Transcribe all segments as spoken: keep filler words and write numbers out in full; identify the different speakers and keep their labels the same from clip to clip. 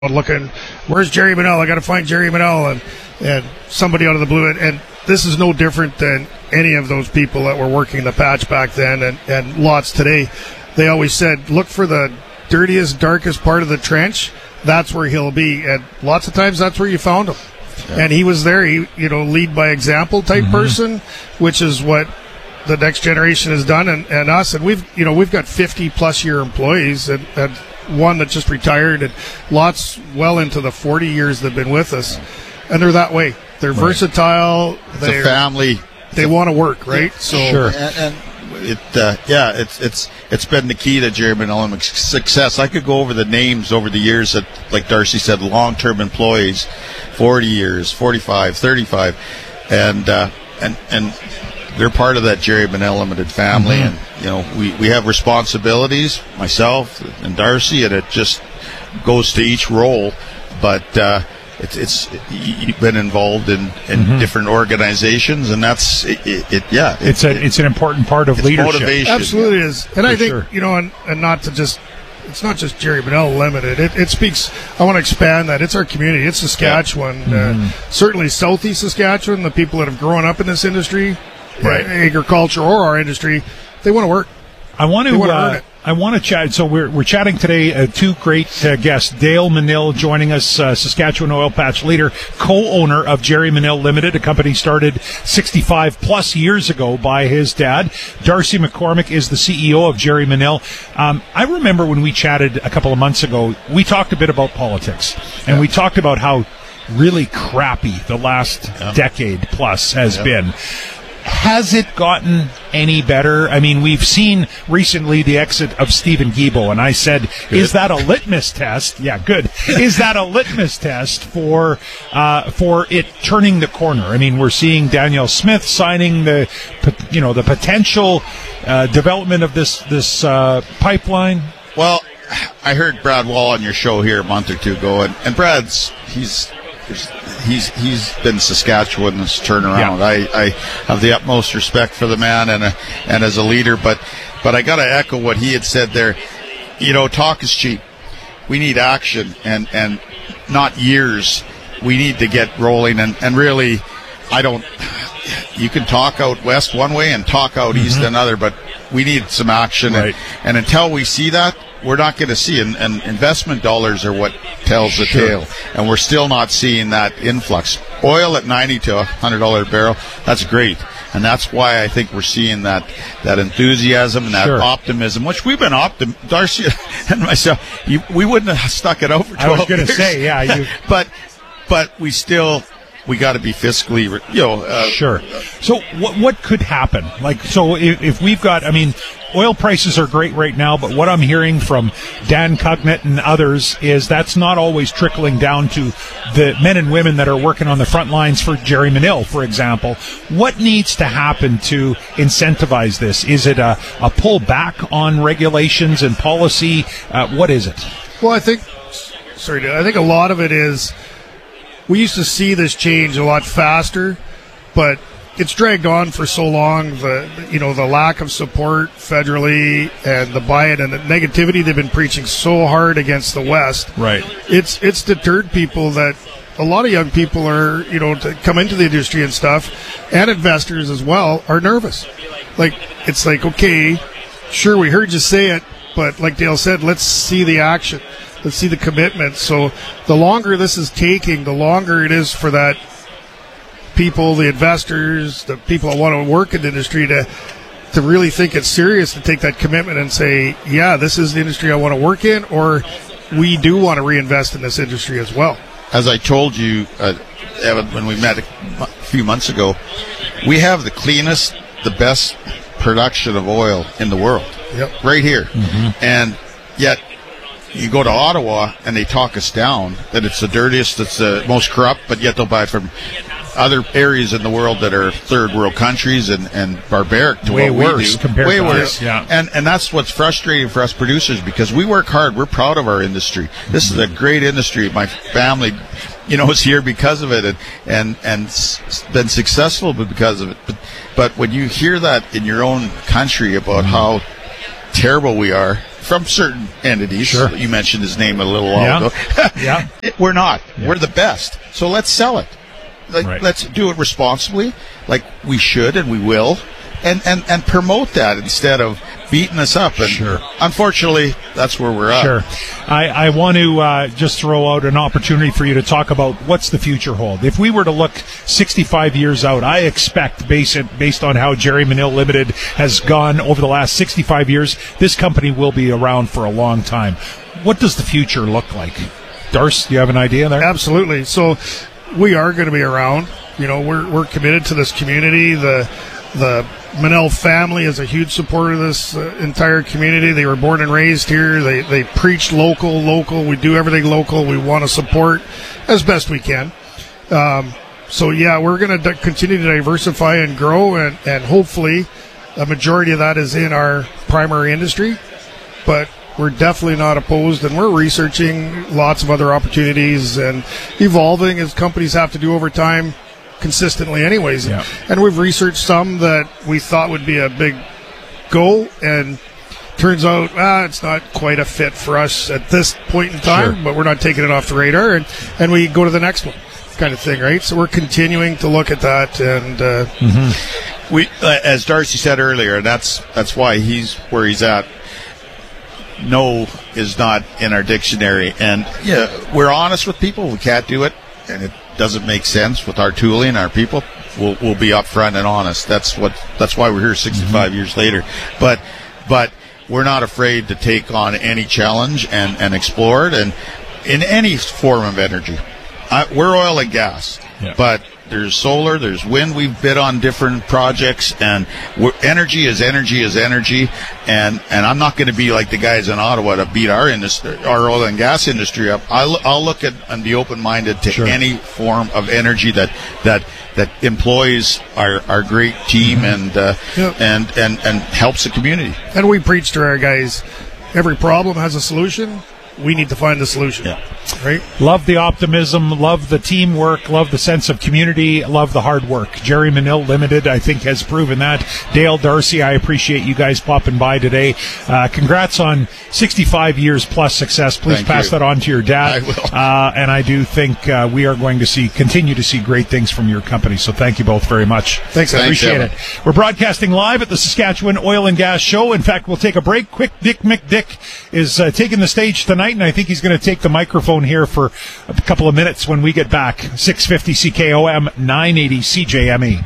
Speaker 1: looking, where's Jerry Manel? I got to find Jerry Manel, and and somebody out of the blue. And, and this is no different than any of those people that were working the patch back then, and, and lots today. They always said, look for the dirtiest, darkest part of the trench. That's where he'll be. And lots of times that's where you found him. Yeah. And he was there. He, you know, lead by example type mm-hmm. person, which is what the next generation has done, and, and us. And we've, you know, we've got fifty plus year employees, and, and one that just retired, and lots well into the forty years they've been with us. And they're that way. They're right. versatile.
Speaker 2: It's a family.
Speaker 1: They want to work, right? So,
Speaker 2: sure. And, and it, uh, yeah, it's it's it's been the key to Jerry Manel's success. I could go over the names over the years that, like Darcy said, long-term employees, forty years, forty-five, thirty-five, and uh, and and they're part of that Jerry Manel Limited family. Mm-hmm. And you know, we, we have responsibilities, myself and Darcy, and it just goes to each role. But uh, it's it's you've been involved in, in mm-hmm. different organizations, and that's it. it, it yeah, it,
Speaker 3: it's a it's an important part of
Speaker 2: it's
Speaker 3: leadership.
Speaker 2: Motivation.
Speaker 1: Absolutely yeah. is, and
Speaker 3: For
Speaker 1: I think
Speaker 3: sure.
Speaker 1: you know, and, and not to just. It's not just Jerry Manel Limited. It, it speaks. I want to expand that. It's our community. It's Saskatchewan. Yeah. Mm-hmm. Uh, certainly, Southeast Saskatchewan. The people that have grown up in this industry,
Speaker 2: right.
Speaker 1: uh, agriculture or our industry, they want to work.
Speaker 3: I want to.
Speaker 1: They want to
Speaker 3: uh,
Speaker 1: earn it.
Speaker 3: I want to chat. So we're we're chatting today. Uh, two great uh, guests. Dale Manil joining us, uh, Saskatchewan oil patch leader, co-owner of Jerry Manel Limited, a company started sixty-five plus years ago by his dad. Darcy McCormick is the C E O of Jerry Manel. Um, I remember when we chatted a couple of months ago, we talked a bit about politics, and
Speaker 2: yeah.
Speaker 3: we talked about how really crappy the last
Speaker 2: yeah.
Speaker 3: decade plus has
Speaker 2: yeah.
Speaker 3: been. Has it gotten any better? I mean, we've seen recently the exit of Stephen Guilbeault, and I said, good. Is that a litmus test? Yeah, good. Is that a litmus test for uh, for it turning the corner? I mean, we're seeing Danielle Smith signing the, you know, the potential uh, development of this this uh, pipeline.
Speaker 2: Well, I heard Brad Wall on your show here a month or two ago, and, and Brad's he's. He's he's been Saskatchewan's turnaround.
Speaker 3: Yeah.
Speaker 2: I, I have the utmost respect for the man and a, and as a leader, but but I got to echo what he had said there. You know, talk is cheap. We need action and, and not years. We need to get rolling and, and really, I don't. You can talk out west one way and talk out mm-hmm. east another, but we need some action.
Speaker 3: Right.
Speaker 2: And, and until we see that, we're not going to see, and, and investment dollars are what tells the
Speaker 3: sure.
Speaker 2: tale, and we're still not seeing that influx. Oil at ninety to a hundred dollar a barrel, that's great, and that's why I think we're seeing that that enthusiasm and that
Speaker 3: sure.
Speaker 2: optimism, which we've been optim. Darcy and myself, you, we wouldn't have stuck it out for twelve
Speaker 3: I was going to say, yeah, you...
Speaker 2: but but we still. We got to be fiscally, you know. Uh,
Speaker 3: sure. So what what could happen? Like, so if, if we've got, I mean, oil prices are great right now, but what I'm hearing from Dan Cugnett and others is that's not always trickling down to the men and women that are working on the front lines for Jerry Manel, for example. What needs to happen to incentivize this? Is it a, a pull back on regulations and policy? Uh, what is it?
Speaker 1: Well, I think, sorry, I think a lot of it is, we used to see this change a lot faster, but it's dragged on for so long. The you know the lack of support federally and the buy-in and the negativity they've been preaching so hard against the West.
Speaker 3: Right.
Speaker 1: It's it's deterred people that a lot of young people are you know to come into the industry and stuff, and investors as well are nervous. Like it's like okay, sure we heard you say it, but like Dale said, let's see the action. Let's see the commitment. So the longer this is taking, the longer it is for that people, the investors, the people that want to work in the industry to to really think it's serious, to take that commitment and say, yeah, this is the industry I want to work in, or we do want to reinvest in this industry as well.
Speaker 2: As I told you, uh, Evan, when we met a few months ago, we have the cleanest, the best production of oil in the world.
Speaker 1: Yep.
Speaker 2: Right here.
Speaker 3: Mm-hmm.
Speaker 2: And yet, you go to Ottawa and they talk us down that it's the dirtiest, it's the most corrupt, but yet they'll buy from other areas in the world that are third world countries and, and barbaric to
Speaker 3: way
Speaker 2: what
Speaker 3: worse
Speaker 2: we do.
Speaker 3: compared
Speaker 2: way
Speaker 3: to
Speaker 2: worse.
Speaker 3: us, yeah.
Speaker 2: And and that's what's frustrating for us producers because we work hard. We're proud of our industry. This mm-hmm. is a great industry. My family, you know, is here because of it and and and been successful because of it. But but when you hear that in your own country about mm-hmm. how terrible we are from certain entities.
Speaker 3: Sure.
Speaker 2: You mentioned his name a little while
Speaker 3: Yeah.
Speaker 2: ago.
Speaker 3: Yeah.
Speaker 2: It- We're not.
Speaker 3: Yeah.
Speaker 2: We're the best. So let's sell it. Like,
Speaker 3: Right.
Speaker 2: Let's do it responsibly, like we should and we will, and, and, and promote that instead of beating us up. And
Speaker 3: Sure.
Speaker 2: unfortunately, that's where we're at.
Speaker 3: Sure. I, I want to uh, just throw out an opportunity for you to talk about what's the future hold. If we were to look sixty-five years out, I expect, based, based on how Jerry Manill Limited has gone over the last sixty-five years, this company will be around for a long time. What does the future look like? Darce, do you have an idea there?
Speaker 1: Absolutely. So we are going to be around. You know, we're we're committed to this community. The the Manill family is a huge supporter of this uh, entire community. They were born and raised here. They they preach local, local. We do everything local. We want to support as best we can. Um, so yeah, we're going to d- continue to diversify and grow, and and hopefully a majority of that is in our primary industry, but we're definitely not opposed, and we're researching lots of other opportunities and evolving as companies have to do over time consistently anyways.
Speaker 3: Yeah.
Speaker 1: And we've researched some that we thought would be a big go, and turns out ah, it's not quite a fit for us at this point in time,
Speaker 3: Sure.
Speaker 1: but we're not taking it off the radar, and, and we go to the next one kind of thing, right? So we're continuing to look at that, and uh,
Speaker 3: Mm-hmm.
Speaker 2: We, uh, as Darcy said earlier, and that's that's why he's where he's at. No is not in our dictionary, and yeah, we're honest with people. We can't do it, and it doesn't make sense with our tooling, our people. We'll, we'll be upfront and honest. That's what. That's why we're here sixty-five mm-hmm. years later. But, but we're not afraid to take on any challenge and, and explore it, and in any form of energy. I, we're oil and gas,
Speaker 3: yeah.
Speaker 2: but there's solar, there's wind. We've bid on different projects, and we're, energy is energy is energy. And, and I'm not going to be like the guys in Ottawa to beat our industry, our oil and gas industry up. I'll, I'll look at and be open-minded to
Speaker 3: Sure.
Speaker 2: any form of energy that that that employs our, our great team mm-hmm. and uh,
Speaker 1: Yep.
Speaker 2: and and and helps the community.
Speaker 1: and we preach to our guys, every problem has a solution. We need to find the solution.
Speaker 2: Yeah.
Speaker 1: Right?
Speaker 3: Love the optimism, love the teamwork, love the sense of community, love the hard work. Jerry Manill Limited, I think, has proven that. Dale, Darcy, I appreciate you guys popping by today. Uh, congrats on sixty-five years plus success. Please
Speaker 2: Thank
Speaker 3: pass
Speaker 2: you.
Speaker 3: that on to your dad.
Speaker 2: I will.
Speaker 3: Uh, and I do think uh, we are going to see continue to see great things from your company. So thank you both very much.
Speaker 1: Thanks,
Speaker 2: Thanks,
Speaker 3: Appreciate
Speaker 2: Evan.
Speaker 3: it. We're broadcasting live at the Saskatchewan Oil and Gas Show. In fact, we'll take a break. Quick Dick McDick is uh, taking the stage tonight, and I think he's going to take the microphone here for a couple of minutes when we get back. six fifty C K O M, nine eighty C J M E.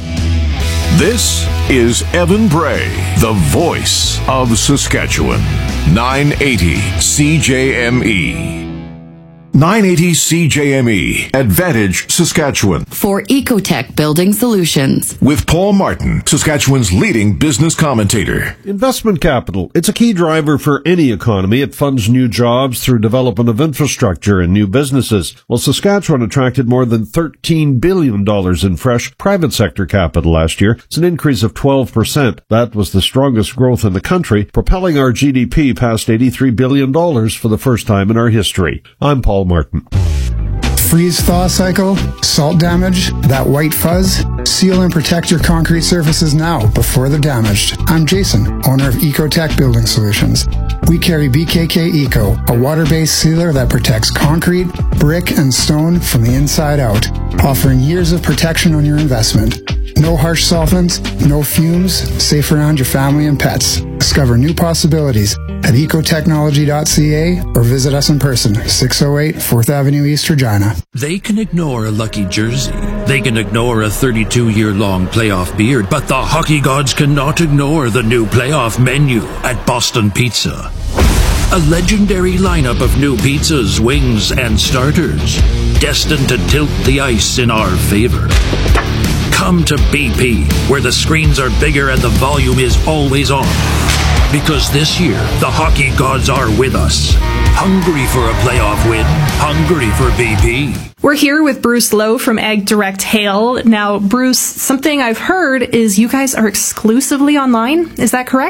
Speaker 4: This is Evan Bray, the voice of Saskatchewan. nine eighty C J M E. nine eighty C J M E, Advantage, Saskatchewan.
Speaker 5: For Ecotech Building Solutions.
Speaker 4: With Paul Martin, Saskatchewan's leading business commentator.
Speaker 6: Investment capital. It's a key driver for any economy. It funds new jobs through development of infrastructure and new businesses. Well, Saskatchewan attracted more than thirteen billion dollars in fresh private sector capital last year. It's an increase of twelve percent. That was the strongest growth in the country, propelling our G D P past eighty-three billion dollars for the first time in our history. I'm Paul Martin.
Speaker 7: Freeze-thaw cycle, salt damage, that white fuzz. Seal and protect your concrete surfaces now before they're damaged. I'm Jason, owner of Ecotech Building Solutions. We carry B K K Eco, a water-based sealer that protects concrete, brick, and stone from the inside out, offering years of protection on your investment. No harsh solvents, no fumes, safe around your family and pets. Discover new possibilities at ecotechnology dot c a or visit us in person, six oh eight fourth Avenue East, Regina.
Speaker 8: They can ignore a lucky jersey. They can ignore a thirty-two-year-long playoff beard, but the hockey gods cannot ignore the new playoff menu at Boston Pizza. A legendary lineup of new pizzas, wings, and starters, destined to tilt the ice in our favor. Come to B P, where the screens are bigger and the volume is always on. Because this year, the hockey gods are with us. Hungry for a playoff win. Hungry for B P.
Speaker 9: We're here with Bruce Lowe from Ag Direct Hail. Now, Bruce, something I've heard is you guys are exclusively online. Is that correct?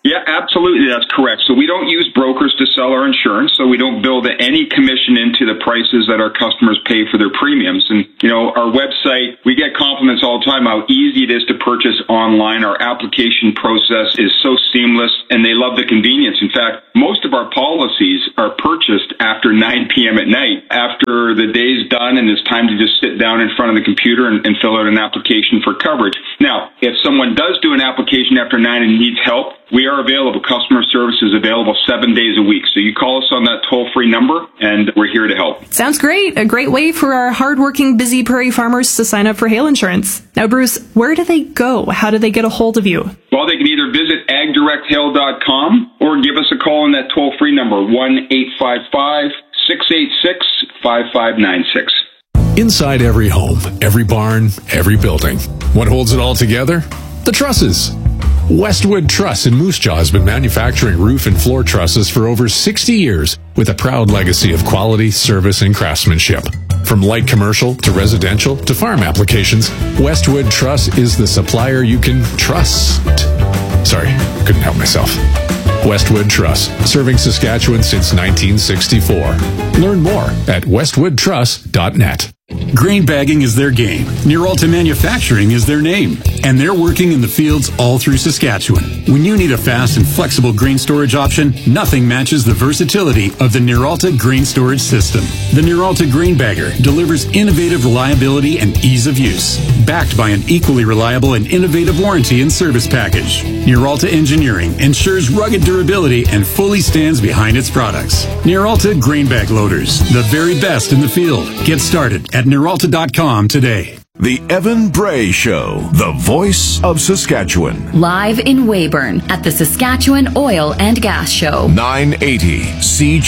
Speaker 10: Yeah, absolutely. That's correct. So we don't use brokers to sell our insurance, so we don't build any commission into the prices that our customers pay for their premiums. And, you know, our website, we get compliments all the time how easy it is to purchase online. Our application process is so seamless, and they love the convenience. In fact, most of our policies are purchased after nine p.m. at night, after the day's done and it's time to just sit down in front of the computer and, and fill out an application for coverage. Now, if someone does do an application after nine and needs help, we are available. Customer service is available seven days a week. So you call us on that toll-free number, and we're here to help.
Speaker 9: Sounds great. A great way for our hardworking, busy prairie farmers to sign up for hail insurance. Now, Bruce, where do they go? How do they get a hold of you?
Speaker 10: Well, they can either visit ag direct hail dot com or give us a call on that toll-free number, one eight five five, six eight six, five five nine six.
Speaker 11: Inside every home, every barn, every building, what holds it all together? The trusses. Westwood Truss in Moose Jaw has been manufacturing roof and floor trusses for over sixty years with a proud legacy of quality, service, and craftsmanship. From light commercial to residential to farm applications, Westwood Truss is the supplier you can trust. Sorry, couldn't help myself. Westwood Truss, serving Saskatchewan since nineteen sixty-four. Learn more at westwood truss dot net.
Speaker 12: Grain bagging is their game. Neuralta Manufacturing is their name. And they're working in the fields all through Saskatchewan. When you need a fast and flexible grain storage option, nothing matches the versatility of the Neuralta Grain Storage System. The Neuralta Grain Bagger delivers innovative reliability and ease of use, backed by an equally reliable and innovative warranty and service package. Neuralta Engineering ensures rugged durability and fully stands behind its products. Neuralta Grain Bag Loaders, the very best in the field. Get started at Neuralta dot com today.
Speaker 4: The Evan Bray Show, the voice of Saskatchewan.
Speaker 5: Live in Weyburn at the Saskatchewan Oil and Gas Show.
Speaker 4: nine eighty C J.